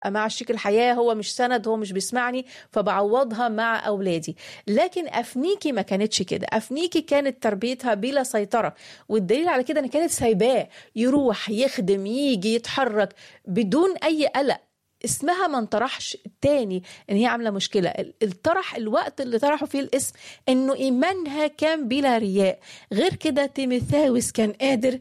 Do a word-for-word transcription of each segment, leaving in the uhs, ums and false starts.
مع شريك الحياة، هو مش سند، هو مش بيسمعني، فبعوضها مع أولادي. لكن أفنيكي ما كانتش كده. أفنيكي كانت تربيتها بلا سيطرة، والدليل على كده أن كانت سايباه يروح يخدم، يجي يتحرك بدون أي قلق. اسمها ما انطرحش تاني ان هي عامله مشكله. الطرح الوقت اللي طرحوا فيه الاسم انه ايمانها كان بلا رياء. غير كده تيموثاوس كان قادر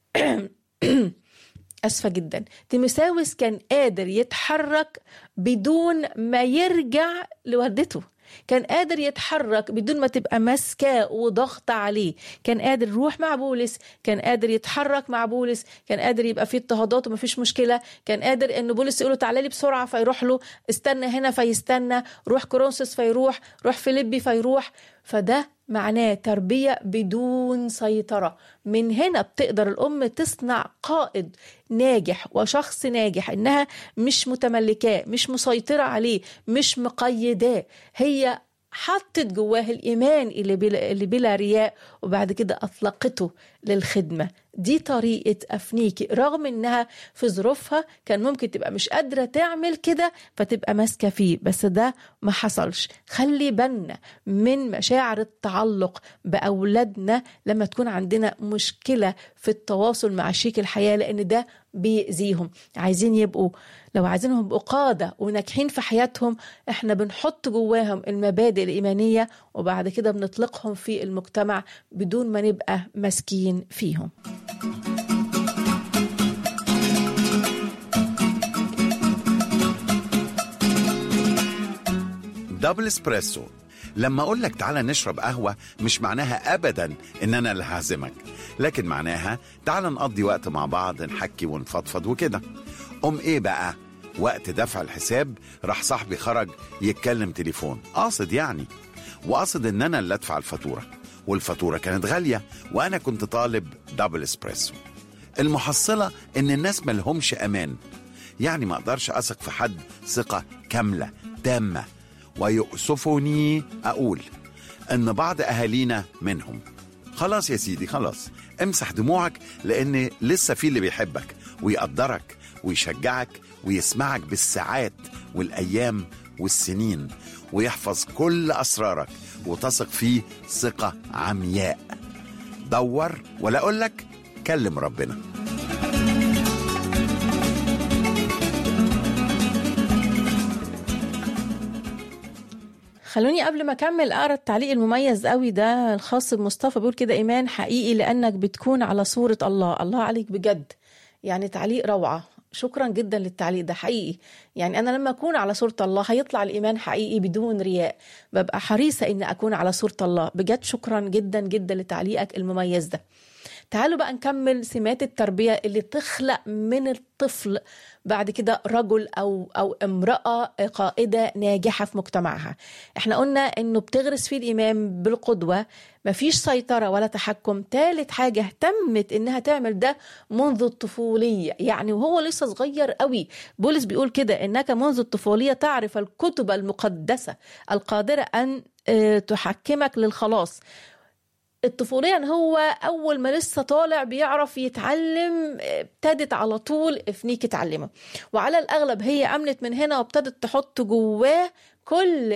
أسفة جدا، تيموثاوس كان قادر يتحرك بدون ما يرجع لوالدته، كان قادر يتحرك بدون ما تبقى ماسكاه وضغط عليه، كان قادر يروح مع بولس، كان قادر يتحرك مع بولس، كان قادر يبقى فيه اضطهادات وما فيش مشكلة، كان قادر ان بولس يقوله تعالى لي بسرعة فيروح له، استنى هنا فيستنى، روح كورنثوس فيروح، روح فيليبي فيروح. فده معناه تربية بدون سيطرة. من هنا بتقدر الأم تصنع قائد ناجح وشخص ناجح، إنها مش متملكاه، مش مسيطرة عليه، مش مقيداه، هي حطت جواه الإيمان اللي بلا, اللي بلا رياء، وبعد كده أطلقته للخدمة. دي طريقة أفنيكي، رغم إنها في ظروفها كان ممكن تبقى مش قادرة تعمل كده فتبقى ماسكة فيه، بس ده ما حصلش. خلي بالنا من مشاعر التعلق بأولادنا لما تكون عندنا مشكلة في التواصل مع شريك الحياة، لأن ده بيأذيهم. عايزين يبقوا، لو عايزينهم يبقوا قادة وناجحين في حياتهم، احنا بنحط جواهم المبادئ الإيمانية وبعد كده بنطلقهم في المجتمع بدون ما نبقى ماسكين فيهم. دبل اسبريسو. لما اقول لك تعالى نشرب قهوة مش معناها ابدا ان انا اللي هعزمك، لكن معناها تعالى نقضي وقت مع بعض، نحكي ونفضفض وكده. ام ايه بقى؟ وقت دفع الحساب راح صاحبي خرج يتكلم تليفون، قاصد يعني، وقاصد ان انا اللي ادفع الفاتورة، والفاتورة كانت غالية وانا كنت طالب دبل اسبريسو. المحصلة ان الناس ملهمش امان، يعني ما اقدرش اثق في حد ثقة كاملة تامة. ويؤسفني اقول ان بعض اهالينا منهم. خلاص يا سيدي، خلاص امسح دموعك، لان لسه في اللي بيحبك ويقدرك ويشجعك ويسمعك بالساعات والايام والسنين، ويحفظ كل اسرارك وتثق فيه ثقة عمياء. دور، ولا اقولك كلم ربنا. خلوني قبل ما أكمل أقرأ التعليق المميز قوي ده الخاص بمصطفى. بيقول كده: إيمان حقيقي لأنك بتكون على صورة الله. الله عليك بجد، يعني تعليق روعة. شكرا جدا للتعليق ده حقيقي. يعني أنا لما أكون على صورة الله هيطلع الإيمان حقيقي بدون رياء. ببقى حريصة إن أكون على صورة الله بجد. شكرا جدا جدا لتعليقك المميز ده. تعالوا بقى نكمل سمات التربية اللي تخلق من الطفل بعد كده رجل أو, أو امرأة قائدة ناجحة في مجتمعها. احنا قلنا انه بتغرس فيه الإيمان بالقدوة، مفيش سيطرة ولا تحكم. ثالث حاجة اهتمت انها تعمل ده منذ الطفولية، يعني وهو لسه صغير قوي. بولس بيقول كده: انك منذ الطفولية تعرف الكتب المقدسة القادرة ان تحكمك للخلاص. الطفولية ان هو اول ما لسه طالع بيعرف يتعلم، ابتدت على طول افنيكي تعلمه، وعلى الاغلب هي امنت من هنا وابتدت تحط جواه كل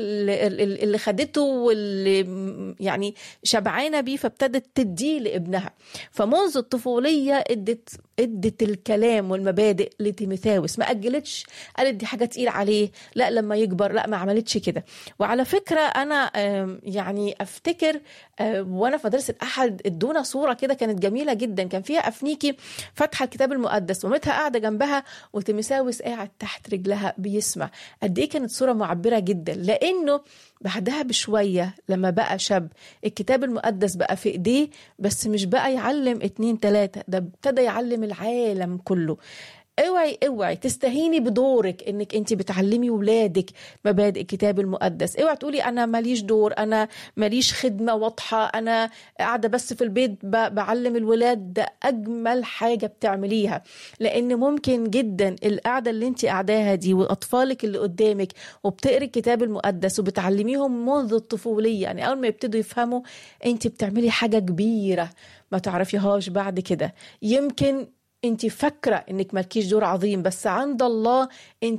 اللي خدته واللي يعني شبعانه بيه، فابتدت تديه لابنها. فمنذ الطفوليه ادت ادت الكلام والمبادئ لتيموثاوس، ما اجلتش قالت دي حاجه تقيل عليه، لا لما يكبر، لا ما عملتش كده. وعلى فكره انا يعني افتكر وانا في مدرسه احد ادونا صوره كده كانت جميله جدا، كان فيها افنيكي فاتحه الكتاب المقدس، مامتها قاعده جنبها وتيموثاوس قاعد تحت رجلها بيسمع. قد ايه كانت صوره معبرة جدا، لأنه بعدها بشوية لما بقى شاب الكتاب المقدس بقى في إيديه، بس مش بقى يعلم اتنين تلاتة، ده ابتدى يعلم العالم كله. اوعي اوعي تستهيني بدورك انك انت بتعلمي ولادك مبادئ الكتاب المقدس. اوعي تقولي انا ماليش دور، انا ماليش خدمة واضحة، انا قاعدة بس في البيت بعلم الولاد. ده اجمل حاجة بتعمليها، لان ممكن جدا القعدة اللي انت قاعداها دي واطفالك اللي قدامك وبتقري الكتاب المقدس وبتعلميهم منذ الطفولية، يعني اول ما يبتدوا يفهموا انت بتعملي حاجة كبيرة ما تعرفيهاش بعد كده. يمكن انت فاكرة انك مالكيش دور عظيم، بس عند الله انت